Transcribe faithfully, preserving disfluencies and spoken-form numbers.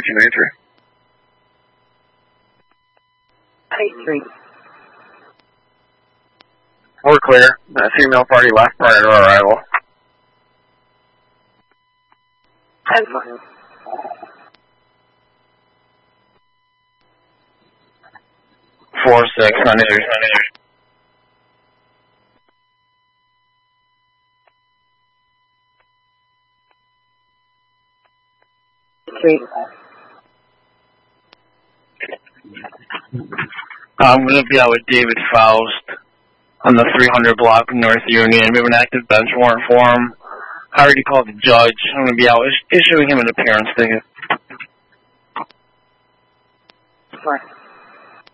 two ninety-three. ninety-three. We're clear. Uh, female party left prior to arrival. ten four. four six ninety-three. Three. I'm going to be out with David Faust on the three hundred block of North Union. We have an active bench warrant for him. I already called the judge. I'm going to be out is- issuing him an appearance ticket. Four.